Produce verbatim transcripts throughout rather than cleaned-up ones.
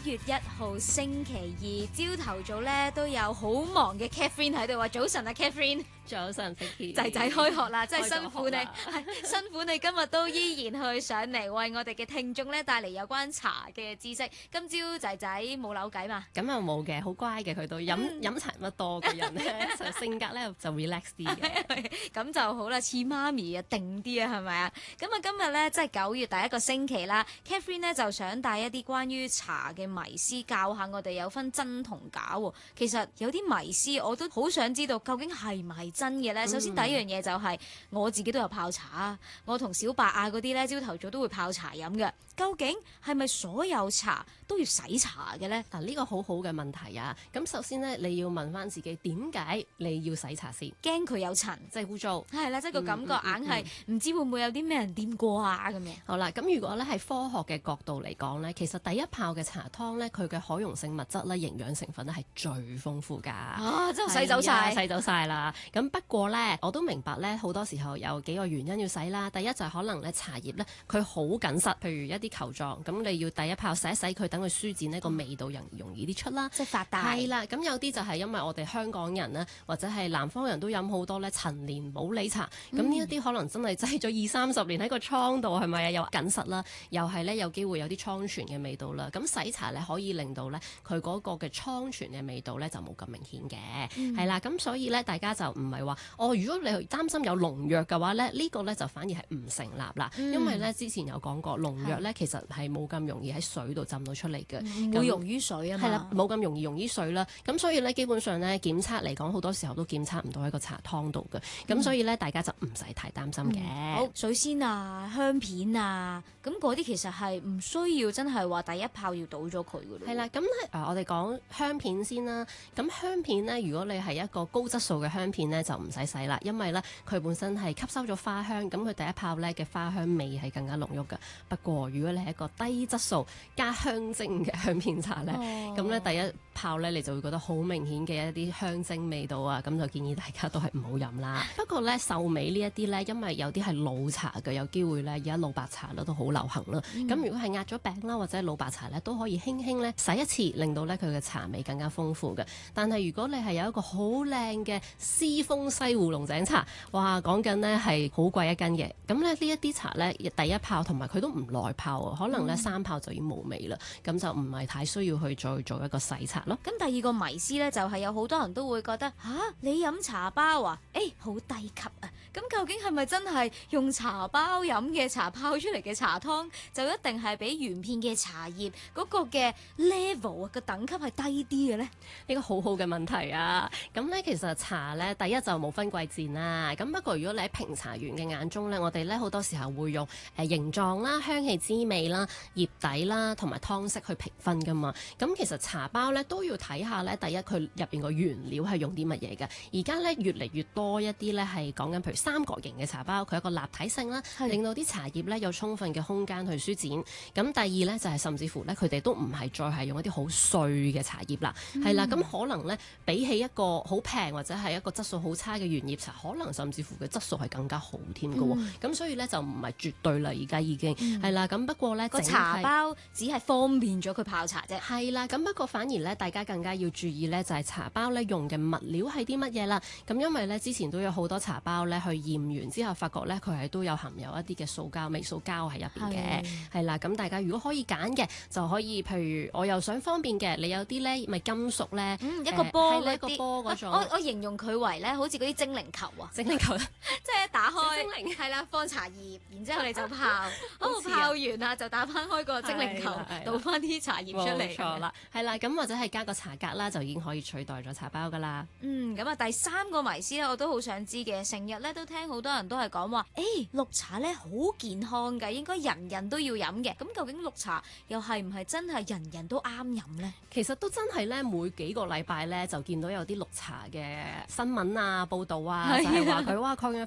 月一號星期二朝頭早咧都有好忙嘅 Catherine 喺度話早晨啊 Catherine， 早晨 Vicky， 仔仔開學啦，真係辛苦你， 係辛苦你今日都依然去上嚟為我哋嘅聽眾咧帶嚟有關茶嘅知識。今朝仔仔冇扭計嘛？ 咁又冇嘅，好乖嘅佢都飲飲茶乜多嘅人咧，就性格咧就 relax 啲嘅， 咁就好啦，似媽咪啊定啲啊，係咪啊？咁啊今日咧即係九月第一個星期啦 ，Catherine 咧就想帶一啲關於茶嘅迷思，教下我哋有分真同假喎。其實有啲迷思我都好想知道，究竟係唔係真嘅咧？首先第一樣嘢就係、是、我自己都有泡茶，我同小白啊嗰啲咧朝頭早都會泡茶飲嘅。究竟係咪所有茶都要洗茶嘅咧？ 嗱呢個好好嘅問題啊！咁首先咧你要問翻自己點解你要洗茶先？ 驚佢有塵， 即係污糟。 係啦，即係個感覺硬係唔知會唔會有啲咩人掂過啊咁樣。 好啦，咁如果咧係科學嘅角度嚟講咧，其實第一泡嘅茶湯咧，佢嘅可溶性物質咧、營養成分咧係最豐富㗎。 啊，真係洗走晒， 洗走晒啦。咁不過咧，我都明白咧，好多時候有幾個原因要洗啦。第一就係可能咧茶葉咧佢好緊實，譬如一啲球狀，咁你要第一泡洗一洗佢，等佢舒展呢個味道容容易啲出啦。 即係發大。 係啦，咁有啲就係因為我哋香港人呢，或者係南方人都飲好多咧陳年普洱茶，咁呢一啲可能真係擠咗二三十年喺個倉度，係咪啊？又緊實啦，又係咧有機會有啲倉存嘅味道啦。咁洗茶咧可以令到咧佢嗰個嘅倉存嘅味道咧就冇咁明顯嘅，係啦、嗯。咁所以咧大家就唔係話哦，如果你擔心有農藥嘅話咧，呢、呢個咧就反而係唔成立啦，嗯、因為咧之前有講過農藥咧其實係冇咁容易喺水度浸到出嚟嘅， 唔會溶於水啊嘛。 係啦，冇咁容易溶於水啦。咁所以咧基本上咧檢測嚟講好多時候都檢測唔到喺個茶湯度嘅。咁、嗯、所以咧大家就唔使太擔心嘅、嗯。 好，水仙啊、香片啊，咁嗰啲其實係唔需要真係話第一泡要倒咗佢嘅咯。 係啦，咁咧誒我哋講香片先啦。咁香片咧，如果你係一個高質素嘅香片咧，就唔使洗啦，因為咧佢本身係吸收咗花香，咁佢第一泡咧嘅花香味係更加濃郁嘅。不過如果你係一個低質素加香精嘅香片茶咧，咁咧、哦、第一泡咧你就會覺得好明顯嘅一啲香精味道啊，咁就建議大家都係唔好飲啦。不過咧壽眉呢一啲咧，因為有啲係老茶嘅，有機會咧而家老白茶咧都好流行啦。咁、嗯、如果係壓咗餅啦或者老白茶咧，都可以輕輕咧洗一次，令到咧佢嘅茶味更加豐富嘅。但係如果你係有一個好靚嘅絲豐西湖龍井茶，哇講緊呢係好貴一斤嘅，咁咧呢一啲茶咧第一泡同埋佢都唔耐泡啊，可能咧三泡就已經冇味啦，咁、嗯、就唔係太需要去再做一個洗茶咯。 咁第二個迷思咧就係、是、有好多人都會覺得吓、啊、你飲茶包啊，誒、欸、好低級啊，咁究竟係咪真係用茶包飲嘅茶泡出嚟嘅茶湯就一定係比原片嘅茶葉嗰個嘅 level 啊個等級係低啲嘅咧？ 呢個好好嘅問題啊！咁咧其實茶咧第一就冇分貴賤啦，咁不過如果你喺評茶員嘅眼中咧，我哋咧好多時候會用誒、呃、形狀啦、香氣滋味啦、葉底啦同埋湯色去評分噶嘛。咁其實茶包咧都要睇下咧，第一佢入邊個原料係用啲乜嘢嘅。而家咧越嚟越多一啲咧係講緊譬如三角形嘅茶包，佢有一個立體性啦，是令到啲茶葉咧有充分嘅空間去舒展。咁第二咧就係、是、甚至乎咧佢哋都唔係再係用一啲好碎嘅茶葉啦，係、嗯、啦。咁可能咧比起一個好平或者係一個質素好差嘅原葉茶，可能甚至乎嘅質素係更加好添㗎喎。咁、嗯、所以咧就唔係絕對啦，而家已經係、嗯、啦。咁不過咧個茶包只係方便咗佢泡茶啫。 係啦，咁不過反而咧大家更加要注意咧就係茶包咧用嘅物料係啲乜嘢啦。咁因為咧之前都有好多茶包咧去驗完之後，發覺咧佢係都有含有一啲嘅塑膠、微塑膠喺入邊嘅。係啦，咁大家如果可以揀嘅，就可以譬如我又想方便嘅，你有啲咧咪金屬咧、 嗯，一個波嗰啲、 呃、一個波嗰種。 我我形容佢為咧好似嗰啲精靈球啊， 精靈球即係打開係啦，放茶葉，然之後你就泡，好泡完啦就打翻開個精靈球，倒翻啲茶葉出嚟。冇錯啦， 係啦，咁或者係加個茶格啦，就已經可以取代咗茶包噶啦。 嗯，咁啊第三個迷思咧，我都好想知嘅，成日咧都聽好多人都係講話，誒、欸、綠茶咧好健康㗎，應該人人都要飲嘅。咁究竟綠茶又係唔係真係人人都啱飲呢？ 其實都真係咧，每幾個禮拜咧就見到有啲綠茶嘅新聞啊、報導啊，就係話佢哇抗氧化成分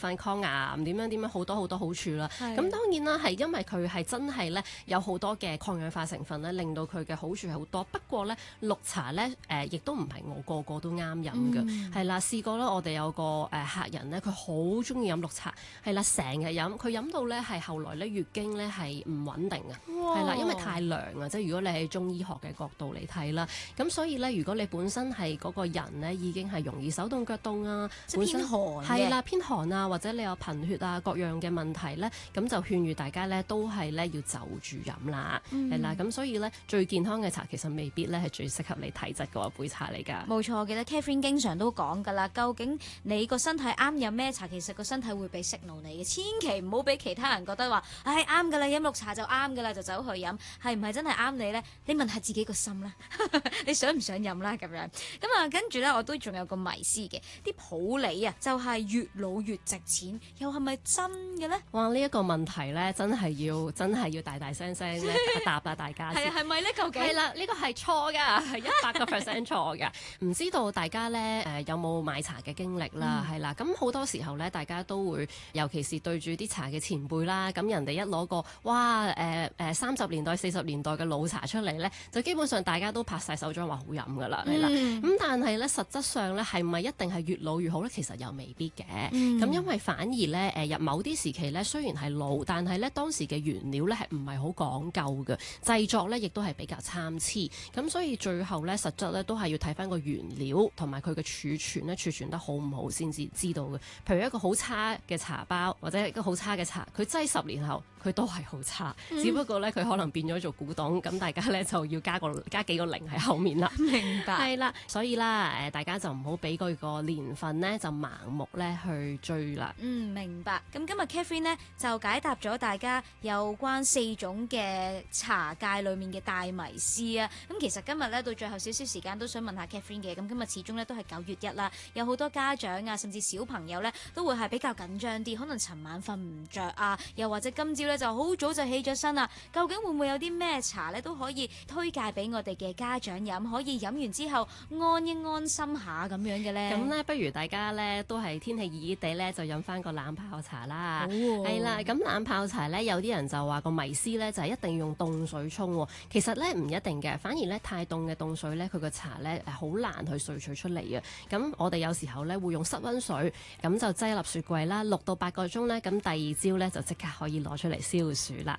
分、抗癌，點樣點樣好多好多好處啦。 係咁當然啦，係因為佢係真係咧有好多嘅抗氧化成分咧，令到佢嘅好處係好多。不過咧，綠茶咧誒，亦都唔係我個個都啱飲嘅，係啦、嗯。試過啦，我哋有個誒客人咧，佢好中意飲綠茶，係啦，成日飲，佢飲到咧係後來咧月經咧係唔穩定啊，係啦哇，因為太涼啊，即係如果你喺中醫學嘅角度嚟睇啦，咁所以咧，如果你本身係嗰個人咧已經係容易手凍腳凍啊， 即係偏寒嘅， 係啦，偏寒啊，或者你有貧血啊各樣嘅問題咧，咁就勸喻大家咧都係咧要就住飲啦，係啦、嗯，咁所以咧最健康嘅茶其實未必咧係最適合你體質嗰杯茶嚟㗎。 冇錯，我記得 Catherine 經常都講㗎啦，究竟你個身體啱飲咩茶，其實個身體會俾 signal 你嘅，千祈唔好俾其他人覺得話，唉啱㗎啦，飲綠茶就啱㗎啦，就走去飲，係唔係真係啱你呢？你問下自己個心啦，你想唔想飲啦咁樣？咁啊，跟住呢，我都仲有個迷思嘅，啲普洱啊，就係越老越值錢，又係咪真嘅呢？ 哇！呢、這、一個問題呢，真係要真係要大大聲聲咧答下大家先。 係係咪呢？究竟係啦，呢、這個係錯㗎，係一百個 percent 錯㗎。唔知道大家呢誒、呃、有冇買茶嘅經歷啦？係啦、嗯，咁好多時候呢，大家都會，尤其是對住啲茶嘅前輩啦，咁人哋一攞個哇誒誒三十年代、四十年代嘅老茶出嚟呢，就基本上大家都拍晒手掌話好飲㗎啦，係啦。咁、嗯、但係呢，實質上呢，係咪一定係越老越好呢？其實又未必嘅。咁、嗯、因為反而呢，誒入某啲時期呢，雖然係老，但係呢當時嘅原料呢係唔係好講究嘅，製作呢亦都係比較參差。咁所以最後呢，實質呢都係要睇翻個原料同埋佢嘅儲存呢，儲存得好唔好先至知道嘅。譬如一個好差嘅茶包或者一個好差嘅茶，佢擠十年後佢都係好差，嗯、只不過呢，佢可能變咗做古董，咁大家呢就要加個加幾個零喺後面啦。 明白。 係啦，所以啦誒，大家就唔好俾佢個年份呢，就盲目呢去追啦。 嗯，明白。咁今日 Catherine 呢，就解答咗大家有關四種嘅茶界裡面嘅大迷思啊。咁其實今日呢，到最後少少時間都想問下 Catherine 嘅。咁今日始終呢，都係九月一啦，有好多家長啊，甚至小朋友呢，都會係比較緊張啲，可能尋晚瞓唔着啊，又或者今朝呢，就好早就起咗身啦。究竟會唔會有啲咩茶呢，都可以推介俾我哋嘅家長飲，可以飲完之後安一安心下咁樣嘅呢？ 咁呢，不如大家呢，都係天氣熱熱地呢，就飲翻個冷泡茶啦。係啦、哦，咁冷泡茶呢，有啲人就話個迷思呢，就係一定要用凍水沖。其實呢，唔一定嘅，反而呢，太凍嘅凍水呢，佢個茶呢，好難去萃取出嚟嘅。咁我哋有時候呢，會用室溫水，咁就擠入雪櫃啦，六到八個鐘呢，咁第二朝呢，就即刻可以攞出嚟消暑啦。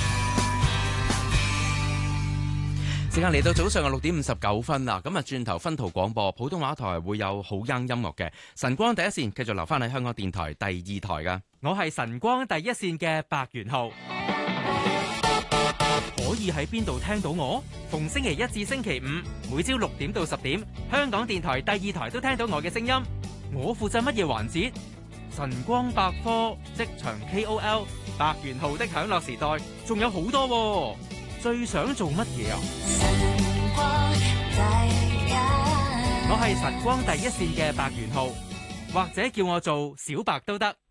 時間嚟到早上嘅六點五十九分啦，咁啊轉頭分途廣播普通話台會有好啱音樂嘅晨光第一線，繼續留翻喺香港電台第二台噶。 我係晨光第一線嘅白元浩，可以喺邊度聽到我？逢星期一至星期五，每朝六點到十點，香港電台第二台都聽到我嘅聲音。我負責乜嘢環節？晨光百科、職場 K O L、白元浩的享樂時代，仲有好多喎。最想做乜嘢啊？我係晨光第一線嘅白元浩，或者叫我做小白都得。